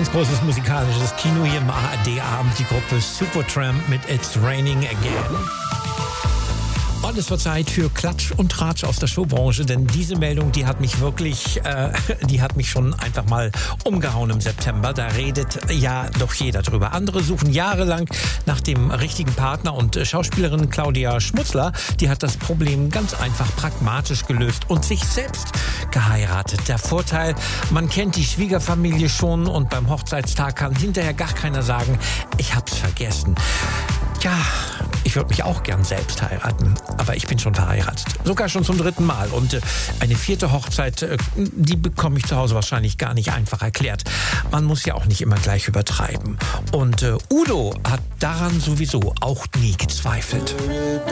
Ganz großes musikalisches Kino hier im ARD-Abend. Die Gruppe Supertramp mit It's Raining Again. Und es wird Zeit für Klatsch und Tratsch aus der Showbranche, denn diese Meldung, die hat mich wirklich, die hat mich schon einfach mal umgehauen im September. Da redet ja doch jeder drüber. Andere suchen jahrelang nach dem richtigen Partner und Schauspielerin Claudia Schmutzler, die hat das Problem ganz einfach pragmatisch gelöst und sich selbst geheiratet. Der Vorteil, man kennt die Schwiegerfamilie schon und beim Hochzeitstag kann hinterher gar keiner sagen, ich hab's vergessen. Ja, ich würde mich auch gern selbst heiraten, aber ich bin schon verheiratet. Sogar schon zum 3. Mal. Und eine 4. Hochzeit, die bekomme ich zu Hause wahrscheinlich gar nicht einfach erklärt. Man muss ja auch nicht immer gleich übertreiben. Und Udo hat daran sowieso auch nie gezweifelt.